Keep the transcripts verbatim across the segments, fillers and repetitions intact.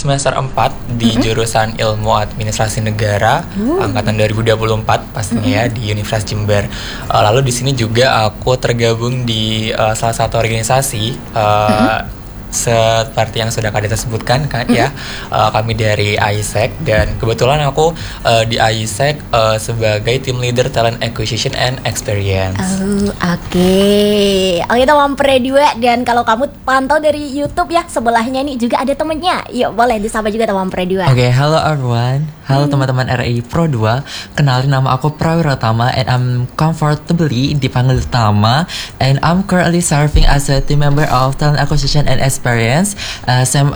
semester empat di mm-hmm. jurusan Ilmu Administrasi Negara uh. angkatan dua ribu dua puluh empat pastinya mm-hmm. ya di Universitas Jember. Uh, lalu di sini juga aku tergabung di uh, salah satu organisasi uh, mm-hmm. seperti yang sudah Kadeta sebutkan kan mm-hmm. ya, uh, kami dari A I S E C dan kebetulan aku uh, di A I S E C uh, sebagai Team Leader Talent Acquisition and Experience. Oh, oke. Okay. Oke, teman Predua, dan kalau kamu pantau dari YouTube ya, sebelahnya ini juga ada temennya. Yuk, boleh disapa juga teman Predua. Oke, okay, hello everyone. Halo hmm. teman-teman R I Pro dua. Kenalin, nama aku Prawira Tama and I'm comfortably dipanggil Tama, and I'm currently serving as a team member of Talent Acquisition and Experience. Uh, saya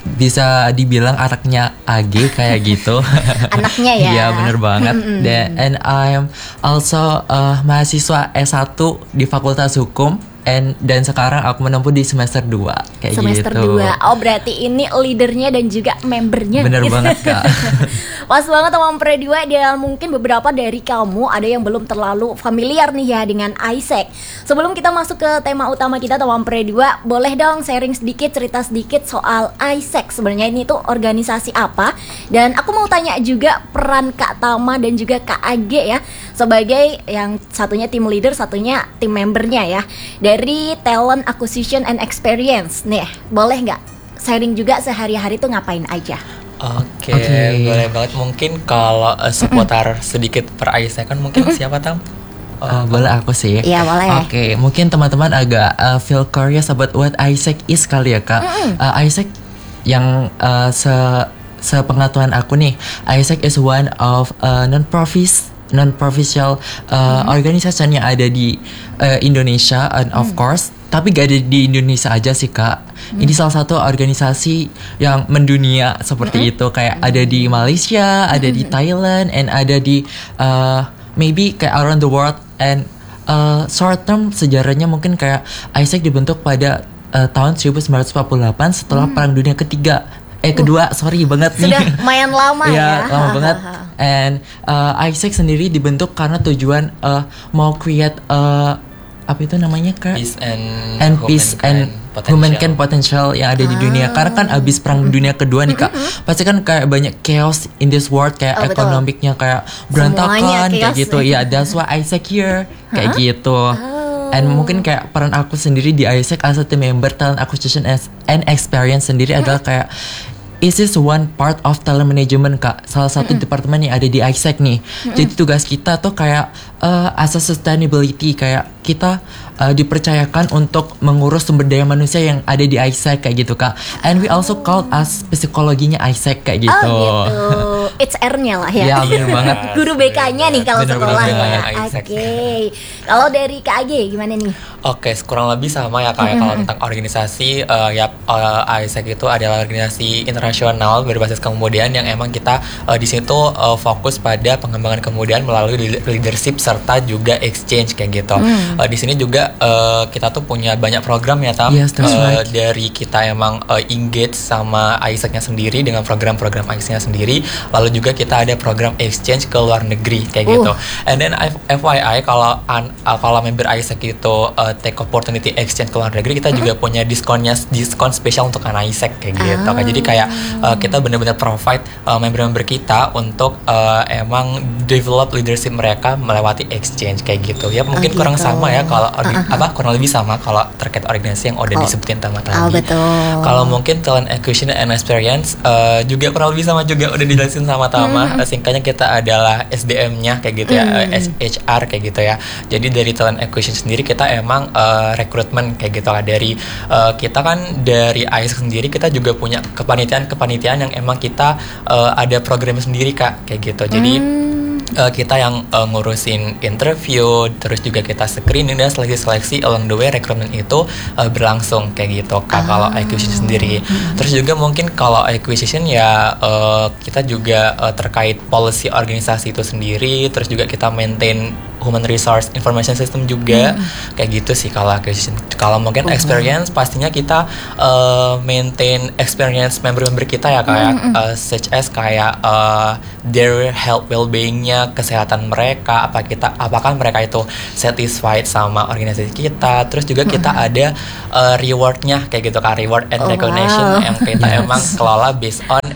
bisa dibilang anaknya A G kayak gitu. Anaknya ya. Iya, bener banget. Dan and I'm also uh, mahasiswa S satu di Fakultas Hukum. And, dan sekarang aku menempuh di semester dua kayak semester gitu. dua. Oh, berarti ini leadernya dan juga membernya. Bener gitu. Banget Kak. Pas banget teman Predua, dan mungkin beberapa dari kamu ada yang belum terlalu familiar nih ya dengan A I S E C. Sebelum kita masuk ke tema utama kita teman Predua, boleh dong sharing sedikit, cerita sedikit soal A I S E C. Sebenarnya ini tuh organisasi apa? Dan aku mau tanya juga peran Kak Tama dan juga Kak A G ya, sebagai yang satunya team leader, satunya team membernya ya, dari Talent Acquisition and Experience. Nih, boleh nggak sharing juga sehari-hari tuh ngapain aja? Oke, okay, okay. Boleh banget. Mungkin kalau uh, seputar sedikit per A I S E C kan mungkin siapa Tam? Oh, uh, boleh aku sih. Iya, boleh. Oke, okay, mungkin teman-teman agak uh, feel curious about what A I S E C is kali ya Kak. Uh, A I S E C yang uh, se sepengetahuan aku nih, A I S E C is one of uh, non-profit non-professional uh, mm-hmm. organisasi yang ada di uh, Indonesia, and of mm. course, tapi gak ada di Indonesia aja sih Kak. Mm. Ini salah satu organisasi yang mendunia seperti mm-hmm. itu, kayak mm. ada di Malaysia, ada mm-hmm. di Thailand, and ada di uh, maybe kayak around the world. And uh, short term sejarahnya mungkin kayak A I S E C dibentuk pada uh, tahun seribu sembilan ratus empat puluh delapan setelah mm. Perang Dunia Ketiga. Eh kedua, uh, sorry banget nih. Sudah lumayan lama ya. Ya, lama banget. And uh, A I S E C sendiri dibentuk karena tujuan uh, mau create uh, apa itu namanya Kak? Peace and, and peace and humankind potential yang ada di dunia. Ah. Karena kan abis perang dunia kedua nih Kak, mm-hmm. pasti kan kayak banyak chaos in this world, kayak oh, ekonomiknya kayak berantakan kayak gitu. Ya, yeah, that's why A I S E C here kayak huh? gitu. Oh. And mungkin kayak peran aku sendiri di A I S E C as a team member Talent Acquisition and Experience sendiri mm-hmm. adalah kayak is this one part of talent management Kak, salah satu mm-hmm. departemen yang ada di A I S E C nih. Mm-hmm. Jadi tugas kita tuh kayak uh, as a sustainability, kayak kita uh, dipercayakan untuk mengurus sumber daya manusia yang ada di A I S E C kayak gitu Kak. And we also called as psikologinya A I S E C kayak gitu. Oh gitu, H R-nya lah ya. Ya bener banget. Guru B K-nya nih kalau sekolah ya. Oke, okay. Kalau dari Kak A G gimana nih? Oke, okay, kurang lebih sama ya kayak mm-hmm. kalau tentang organisasi uh, ya uh, A I S E C itu adalah organisasi internasional berbasis kemudaan yang emang kita uh, di situ uh, fokus pada pengembangan kemudaan melalui leadership serta juga exchange kayak gitu. Mm. Uh, di sini juga uh, kita tuh punya banyak program ya Tam. Yes, that's uh, right. Dari kita emang uh, engage sama A I S E C-nya sendiri dengan program-program A I S E C-nya sendiri. Lalu juga kita ada program exchange ke luar negeri kayak uh. gitu. And then F Y I kalau uh, kalau member A I S E C itu uh, take opportunity exchange ke luar negeri, kita juga punya diskonnya, diskon spesial untuk anak A I S E C kayak gitu. Ah. Jadi kayak uh, kita benar-benar provide uh, member-member kita untuk uh, emang develop leadership mereka melewati exchange kayak gitu. Ya mungkin oh, kurang gitu. sama ya kalau uh-huh. apa kurang lebih sama kalau terkait organisasi yang udah oh. disebutin Tama tadi. Oh, betul. Kalau mungkin talent acquisition and experience uh, juga kurang lebih sama juga udah dijelasin sama Tama. Hmm. Singkatnya kita adalah S D M-nya kayak gitu ya, hmm. uh, H R kayak gitu ya. Jadi dari talent acquisition sendiri kita emang uh, rekrutmen kayak gitu lah. Dari uh, kita kan dari A I S E C sendiri kita juga punya kepanitiaan-kepanitiaan yang emang kita uh, ada program sendiri Kak kayak gitu. Jadi hmm. Uh, kita yang uh, ngurusin interview, terus juga kita screening dan seleksi-seleksi along the way rekrutmen itu uh, berlangsung kayak gitu Kak. Ah. Kalau acquisition sendiri, hmm. terus juga mungkin kalau acquisition ya uh, kita juga uh, terkait policy organisasi itu sendiri, terus juga kita maintain human resource information system juga hmm. kayak gitu sih kalau acquisition. Kalau mungkin uh-huh. experience pastinya kita uh, maintain experience member-member kita ya kayak hmm. uh, such as kayak uh, their health well-beingnya, kesehatan mereka, apa kita apakah mereka itu satisfied sama organisasi kita. Terus juga uh-huh. kita ada uh, rewardnya kayak gitu kan, reward and oh, recognition wow. yang kita yes. emang kelola based on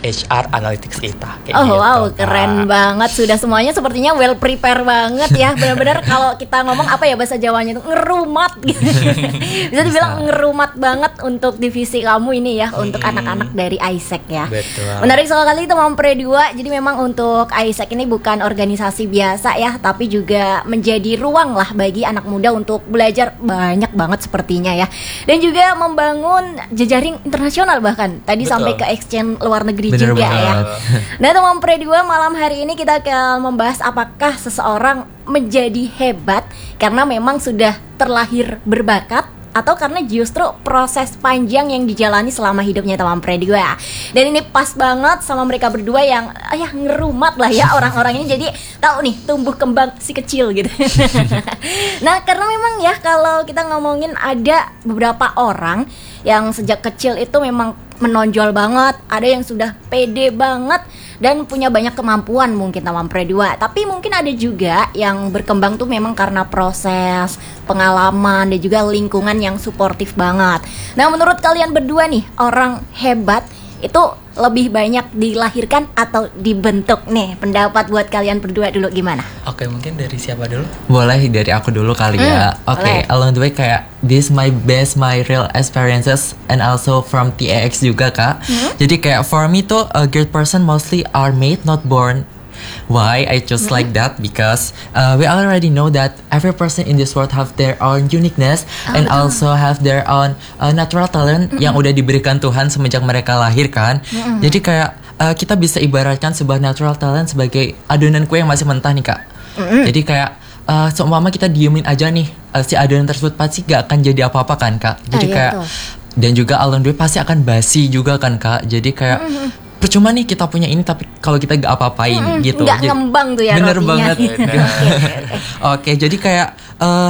H R Analytics kita. Kayak Oh gitu, wow, Kak. keren banget. Sudah semuanya sepertinya well prepare banget ya. Benar-benar kalau kita ngomong apa ya bahasa Jawanya itu ngerumat gitu. Bisa dibilang ngerumat banget untuk divisi kamu ini ya, untuk Hmm. anak-anak dari Isaac ya. Betul. Menarik sekali teman Pre dua. Jadi memang untuk Isaac ini bukan organisasi biasa ya, tapi juga menjadi ruang lah bagi anak muda untuk belajar banyak banget sepertinya ya. Dan juga membangun jejaring internasional bahkan. Tadi Betul. sampai ke exchange luar negeri Bener juga ya. banget. Nah teman Pre dua, malam hari ini kita akan membahas apakah seseorang menjadi hebat karena memang sudah terlahir berbakat, atau karena justru proses panjang yang dijalani selama hidupnya teman Pre dua. Dan ini pas banget sama mereka berdua yang ya ngerumat lah ya orang-orang ini, jadi tahu nih tumbuh kembang si kecil gitu. Nah karena memang ya kalau kita ngomongin ada beberapa orang yang sejak kecil itu memang menonjol banget, ada yang sudah pede banget dan punya banyak kemampuan mungkin teman Pre dua. Tapi mungkin ada juga yang berkembang tuh memang karena proses, pengalaman dan juga lingkungan yang suportif banget. Nah menurut kalian berdua nih, orang hebat itu lebih banyak dilahirkan atau dibentuk nih? Pendapat buat kalian berdua dulu gimana? Oke, mungkin dari siapa dulu? Boleh dari aku dulu kali ya. Hmm, Oke, boleh. along the way kayak this my best my real experiences and also from T A X juga Kak. Jadi kayak for me tuh a great person mostly are made not born. Why I choose like that? Because uh, we already know that every person in this world have their own uniqueness and also have their own uh, natural talent yang udah diberikan Tuhan semenjak mereka lahir kan. Jadi kayak uh, kita bisa ibaratkan sebuah natural talent sebagai adonan kue yang masih mentah nih Kak. Jadi kayak uh, seumpama kita diemin aja nih uh, si adonan tersebut pasti gak akan jadi apa-apa kan Kak. Jadi Ah, iya kayak tuh. dan juga along the way pasti akan basi juga kan Kak. Jadi kayak percuma nih kita punya ini tapi kalau kita gak apa-apain Mm-mm, gitu. nggak Jadi- ngembang tuh ya Bener rotinya. banget. Oke, oke, oke. Oke, jadi kayak uh,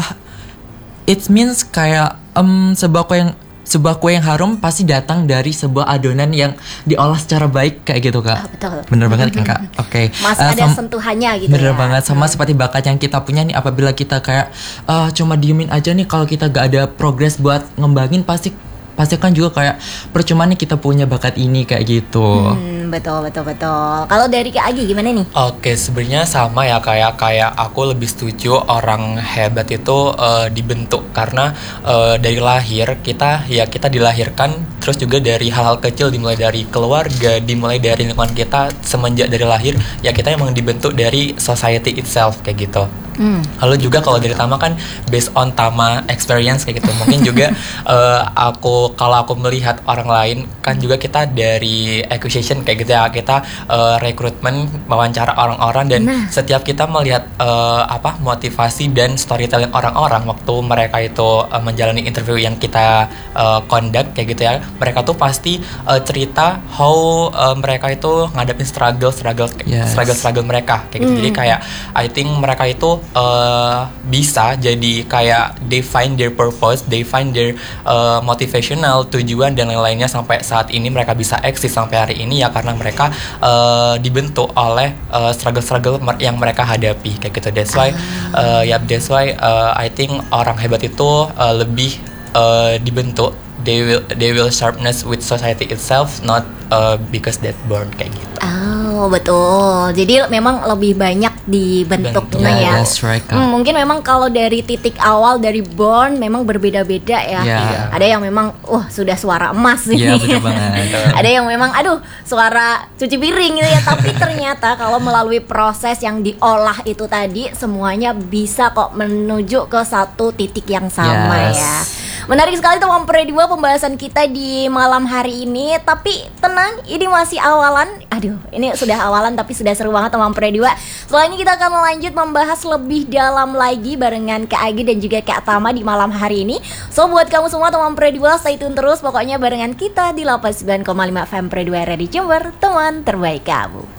it means kayak um, sebuah kue yang sebuah kue yang harum pasti datang dari sebuah adonan yang diolah secara baik kayak gitu Kak. Ah, betul. Bener banget kan Kak. Oke. Masih Uh, ada sam- sentuhannya gitu Bener ya. banget, sama seperti bakat yang kita punya nih, apabila kita kayak uh, cuma diemin aja nih, kalau kita gak ada progres buat ngembangin pasti pasti kan juga kayak percuma nih kita punya bakat ini kayak gitu. Hmm, betul betul betul. Kalau dari Kak Agi gimana nih? Oke, sebenarnya sama ya, kayak kayak aku lebih setuju orang hebat itu eh, dibentuk karena eh, dari lahir kita ya kita dilahirkan, terus juga dari hal-hal kecil, dimulai dari keluarga, dimulai dari lingkungan kita semenjak dari lahir ya kita emang dibentuk dari society itself kayak gitu. Hmm. Lalu juga kalau dari Tama kan based on Tama experience kayak gitu. Mungkin juga eh, aku kalau aku melihat orang lain kan juga kita dari acquisition kayak gitu ya, kita eh, rekrutmen, wawancara orang-orang, dan Nah. setiap kita melihat eh, apa motivasi dan storytelling orang-orang waktu mereka itu eh, menjalani interview yang kita eh, conduct kayak gitu ya, mereka tuh pasti eh, cerita how eh, mereka itu ngadepin struggle struggle Yes. struggle struggle mereka kayak gitu. Jadi kayak I think mereka itu uh, bisa jadi kayak they find their purpose, they find their uh, motivational tujuan dan lain-lainnya sampai saat ini mereka bisa eksis sampai hari ini ya karena mereka uh, dibentuk oleh uh, struggle-struggle mer- yang mereka hadapi kayak gitu. That's why uh, ya that's why uh, I think orang hebat itu uh, lebih uh, dibentuk, they will they will sharpness with society itself, not uh, because that born kayak gitu. Oh betul. Jadi memang lebih banyak dibentuknya Yeah, ya. that's right, Kak. Hmm, mungkin memang kalau dari titik awal dari born memang berbeda-beda ya. Yeah. Ada yang memang wah sudah suara emas nih. Iya, betul banget. Ada yang memang aduh suara cuci piring gitu ya. Tapi ternyata kalau melalui proses yang diolah itu tadi semuanya bisa kok menuju ke satu titik yang sama Yes. ya. Menarik sekali teman Pre dua pembahasan kita di malam hari ini. Tapi tenang, ini masih awalan. Aduh, ini sudah awalan tapi sudah seru banget teman Pre dua. Setelah ini kita akan lanjut membahas lebih dalam lagi barengan Kak Agi dan juga Kak Tama di malam hari ini. So buat kamu semua teman Pre dua, stay tune terus pokoknya barengan kita di delapan puluh sembilan koma lima F M Pre dua Radio Jember, teman terbaik kamu.